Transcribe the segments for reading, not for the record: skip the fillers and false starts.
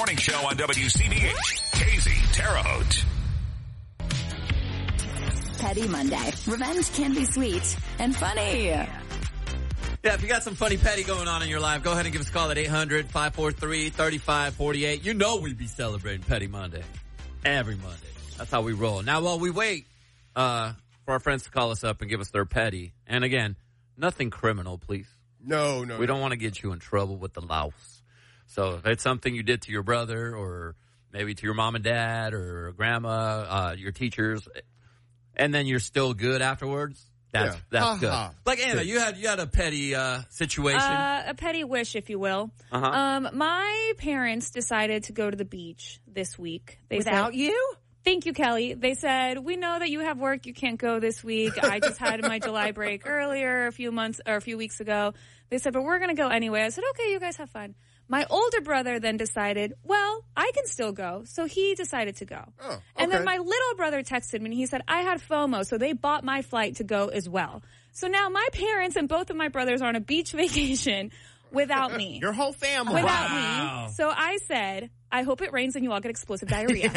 Morning show on WCBH. KZ Terre Haute. Petty Monday. Revenge can be sweet and funny. Yeah, if you got some funny petty going on in your life, go ahead and give us a call at 800-543-3548. You know we'd be celebrating Petty Monday. Every Monday. That's how we roll. Now, while we wait for our friends to call us up and give us their petty, and again, nothing criminal, please. No. We don't want to get you in trouble with the laws. So if it's something you did to your brother or maybe to your mom and dad or grandma, your teachers, and then you're still good afterwards, that's good. Like Anna, you had a petty situation. A petty wish, if you will. My parents decided to go to the beach this week. Without you? Thank you, Kelly. They said, we know that you have work. You can't go this week. I just had my July break earlier a few weeks ago. They said, but we're going to go anyway. I said, okay, you guys have fun. My older brother then decided, well, I can still go. So he decided to go. Oh, okay. And then my little brother texted me and he said, I had FOMO. So they bought my flight to go as well. So now my parents and both of my brothers are on a beach vacation without me. Your whole family. Without me. So I said, I hope it rains and you all get explosive diarrhea.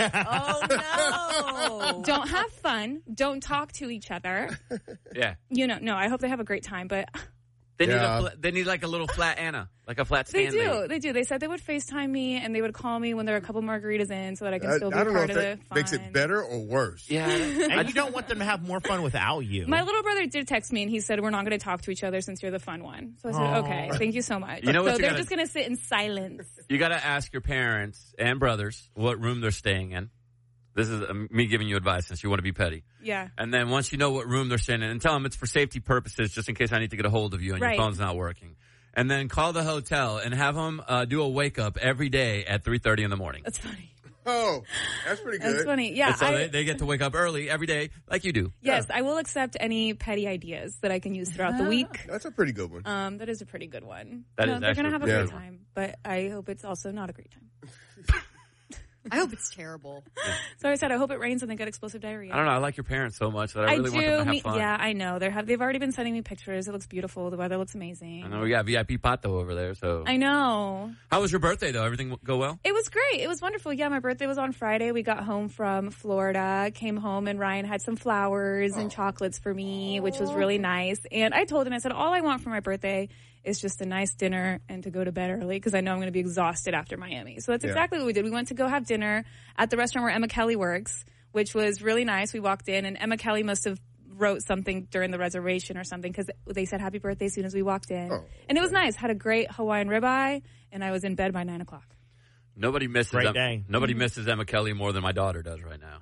Oh, no. Don't have fun. Don't talk to each other. Yeah. No, I hope they have a great time, but... They need like a little flat Anna, like a flat They stand. do. They said they would FaceTime me and they would call me when there are a couple margaritas in so that I can still be part of the fun. Makes it better or worse. Yeah. And you don't want them to have more fun without you. My little brother did text me and he said, we're not going to talk to each other since you're the fun one. So I said, okay, thank you so much. You know what so they're just going to sit in silence. You got to ask your parents and brothers what room they're staying in. This is me giving you advice since you want to be petty. Yeah. And then once you know what room they're staying in, and tell them it's for safety purposes just in case I need to get a hold of you and your phone's not working. And then call the hotel and have them do a wake-up every day at 3:30 in the morning. That's funny. Oh, that's pretty good. That's funny. Yeah. And so they get to wake up early every day like you do. Yes, I will accept any petty ideas that I can use throughout the week. That's a pretty good one. That is a pretty good one. They're going to have a great one. time, but I hope it's also not a great time. I hope it's terrible. So I said, I hope it rains and they get explosive diarrhea. I don't know. I like your parents so much that I really want them to have fun. Yeah, I know. They've already been sending me pictures. It looks beautiful. The weather looks amazing. I know we got VIP Pato over there. So I know. How was your birthday though? Everything go well? It was great. It was wonderful. Yeah, my birthday was on Friday. We got home from Florida, came home, and Ryan had some flowers and chocolates for me, which was really nice. And I told him, I said, all I want for my birthday is just a nice dinner and to go to bed early because I know I'm going to be exhausted after Miami. So that's exactly what we did. We went to go have dinner at the restaurant where Emma Kelly works, which was really nice. We walked in and Emma Kelly must have wrote something during the reservation or something because they said happy birthday as soon as we walked in. And it was nice. Had a great Hawaiian ribeye and I was in bed by 9:00. Nobody misses misses Emma Kelly more than my daughter does right now.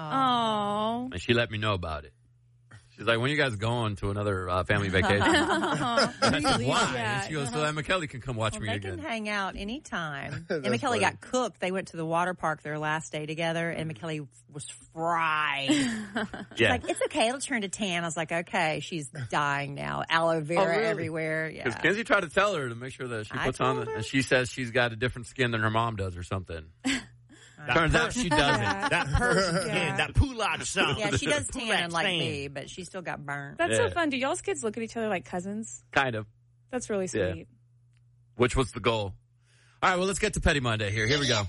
Oh. And she let me know about it. She's like, when you guys going to another family vacation? I said, why? Yeah, and she goes, so Emma Kelly can come watch me They again. can hang out anytime. That's Emma Kelly funny. got cooked. They went to the water park their last day together. Emma Kelly was fried. Yeah. Like, it's okay. It'll turn to tan. I was like, okay, she's dying now. Aloe vera really? everywhere. Yeah. Because Kenzie tried to tell her to make sure that she puts on told her. and she says she's got a different skin than her mom does or something. That Turns out she doesn't. That person Yeah. that Poulage song. Yeah, she does tan like me, but she still got burnt. That's so fun. Do y'all's kids look at each other like cousins? Kind of. That's really sweet. Yeah. Which was the goal. All right, well, let's get to Petty Monday here. Here we go.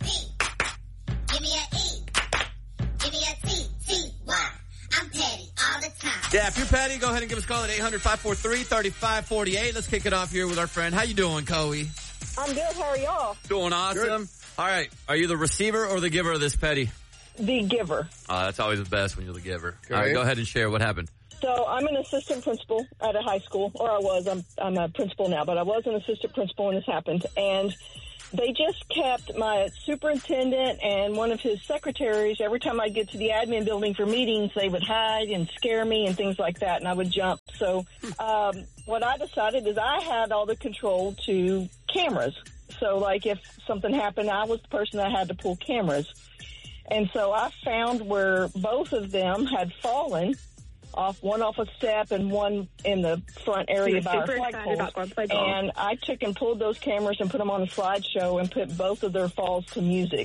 Give me a E. Give me a T. T-Y. I'm petty all the time. Yeah, if you're petty, go ahead and give us a call at 800-543-3548. Let's kick it off here with our friend. How you doing, Coey? I'm good. How are y'all? Doing awesome. Good. All right. Are you the receiver or the giver of this petty? The giver. That's always the best when you're the giver. Okay. All right, go ahead and share what happened. So I'm an assistant principal at a high school, or I was. I'm a principal now, but I was an assistant principal when this happened. And they just kept my superintendent and one of his secretaries. Every time I'd get to the admin building for meetings, they would hide and scare me and things like that, and I would jump. So what I decided is I had all the control to cameras. So, like, if something happened, I was the person that had to pull cameras. And so I found where both of them had fallen off, one off a step and one in the front area by our flagpole. And I took and pulled those cameras and put them on a slideshow and put both of their falls to music.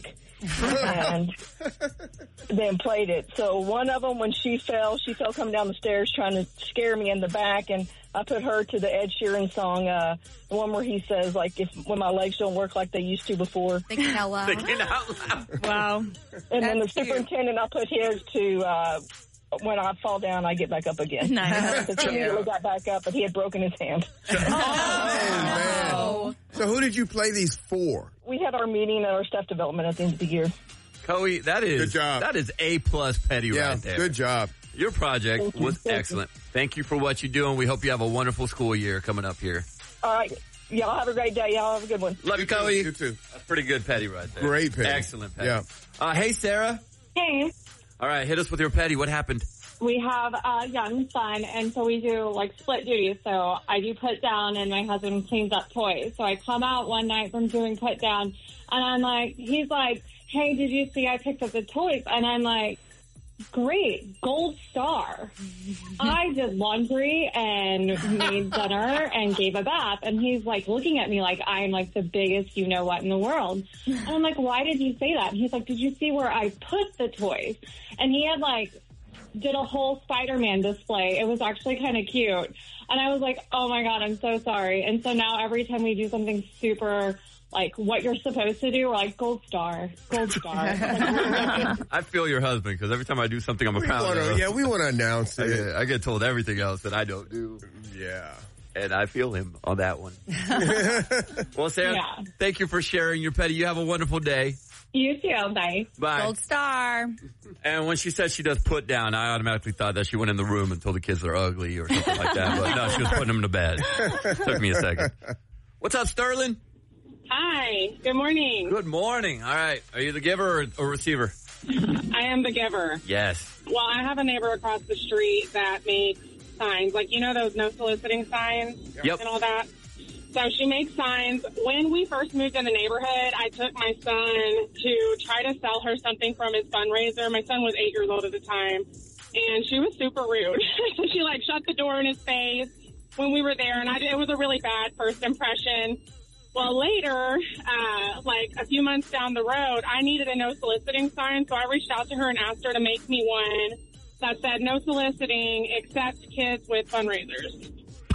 and then played it. So one of them, when she fell coming down the stairs trying to scare me in the back, and I put her to the Ed Sheeran song, the one where he says, like, when my legs don't work like they used to before. Thinking out loud. Thinking out loud. Wow. And then the superintendent, I put his to, when I fall down, I get back up again. Nice. Because he immediately got back up, but he had broken his hand. Oh, man. So who did you play these for? We had our meeting at our staff development at the end of the year. Coey, that is Good job. That is A+ Petty Yeah, right there. good job. Your project Thank you. was Thank you. excellent. Thank you for what you do, and we hope you have a wonderful school year coming up here. All right. Y'all have a great day. Y'all have a good one. Love you, Coey. You too. That's pretty good Petty right there. Great Petty. Excellent Petty. Yeah. Hey, Sarah. Hey, All right, hit us with your Petty. What happened? we have a young son, and so we do, like, split duties. So I do put down, and my husband cleans up toys. So I come out one night from doing put down, and I'm like, he's like, hey, did you see I picked up the toys? And I'm like, great, gold star. I did laundry and made dinner and gave a bath. And he's like looking at me like I'm like the biggest you know what in the world. And I'm like, why did you say that? And he's like, did you see where I put the toys? And he had like did a whole Spider-Man display. It was actually kind of cute. And I was like, oh my God, I'm so sorry. And so now every time we do something super like what you're supposed to do, we're like, gold star. I feel your husband because every time I do something, I'm proud of. Yeah, we want to announce it. I get told everything else that I don't do. Yeah. And I feel him on that one. Well, Sarah, Yeah. thank you for sharing your Petty. You have a wonderful day. You too. Bye. Bye. Gold star. And when she said she does put down, I automatically thought that she went in the room and told the kids they're ugly or something like that. But no, she was putting them to bed. Took me a second. What's up, Sterling? Hi. Good morning. Good morning. All right. Are you the giver or receiver? I am the giver. Yes. Well, I have a neighbor across the street that makes signs. Like, you know those no soliciting signs? Yep. And all that? So she makes signs. When we first moved in the neighborhood, I took my son to try to sell her something from his fundraiser. My son was 8 years old at the time. And she was super rude. So she, like, shut the door in his face when we were there. And it was a really bad first impression. Well, later, like a few months down the road, I needed a no soliciting sign, so I reached out to her and asked her to make me one that said no soliciting except kids with fundraisers.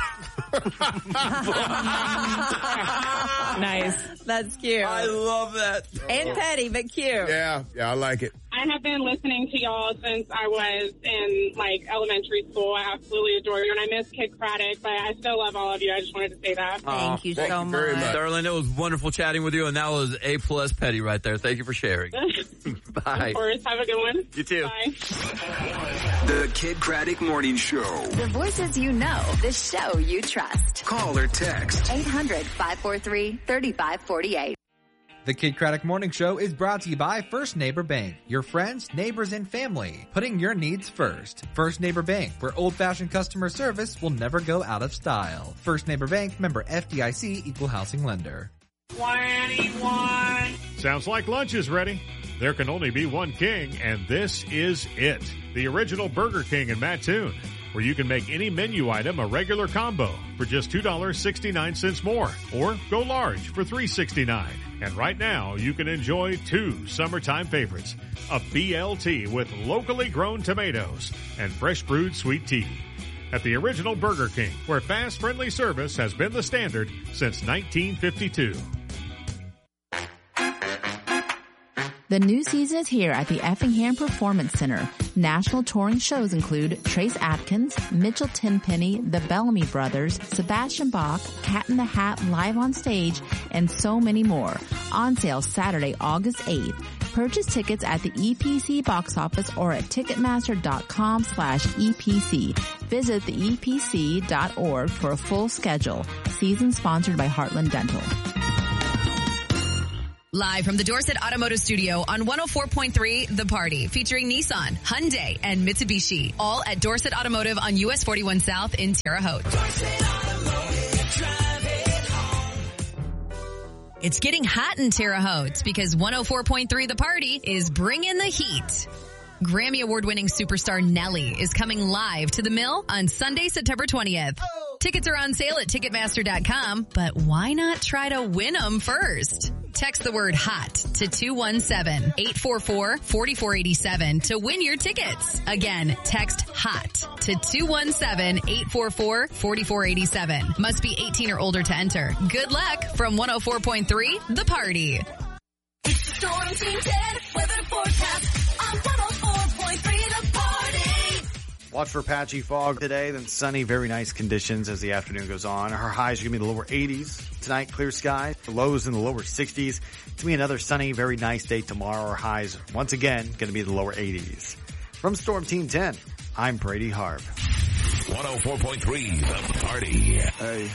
Nice. That's cute. I love that. And petty, but cute. Yeah, I like it. I have been listening to y'all since I was in, like, elementary school. I absolutely adore you, and I miss Kid Craddock, but I still love all of you. I just wanted to say that. Thank you thank so you very much. much. Sterling, it was wonderful chatting with you, and that was A+ Petty right there. Thank you for sharing. Bye. Of course. Have a good one. You too. Bye. The Kid Craddock Morning Show. The voices you know, the show you trust. Call or text. 800-543-3548. The Kid Craddock Morning Show is brought to you by First Neighbor Bank. Your friends, neighbors, and family. Putting your needs first. First Neighbor Bank, where old-fashioned customer service will never go out of style. First Neighbor Bank, member FDIC, equal housing lender. 21. Sounds like lunch is ready. There can only be one king, and this is it. The original Burger King in Mattoon, where you can make any menu item a regular combo for just $2.69 more, or go large for $3.69. And right now, you can enjoy two summertime favorites, a BLT with locally grown tomatoes and fresh brewed sweet tea. At the original Burger King, where fast, friendly service has been the standard since 1952. The new season is here at the Effingham Performance Center. National touring shows include Trace Adkins, Mitchell Tenpenny, the Bellamy Brothers, Sebastian Bach, Cat in the Hat live on stage, and so many more. On sale Saturday, August 8th. Purchase tickets at the EPC box office or at Ticketmaster.com/EPC. Visit theepc.org for a full schedule. Season sponsored by Heartland Dental. Live from the Dorset Automotive Studio on 104.3 The Party, featuring Nissan, Hyundai, and Mitsubishi. All at Dorset Automotive on US 41 South in Terre Haute. It's getting hot in Terre Haute because 104.3 The Party is bringing the heat. Grammy Award-winning superstar Nelly is coming live to the Mill on Sunday, September 20th. Tickets are on sale at Ticketmaster.com, but why not try to win them first? Text the word HOT to 217-844-4487 to win your tickets. Again, text HOT to 217-844-4487. Must be 18 or older to enter. Good luck from 104.3 The Party. Storm Team 10 weather forecast on 104.3 The Party. Watch for patchy fog today, then sunny, very nice conditions as the afternoon goes on. Our highs are going to be the lower 80s. Tonight, clear skies. The lows in the lower 60s. It's going to be another sunny, very nice day tomorrow. Our highs, once again, going to be the lower 80s. From Storm Team 10, I'm Brady Harp. 104.3 The Party. Hey,